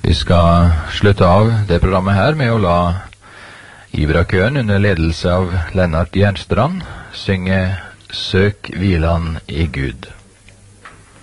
Vi skal slutte av det programmet her med å la Ivrakøen under ledelse av Lennart Jernstrand synge «Søk hvilan i Gud».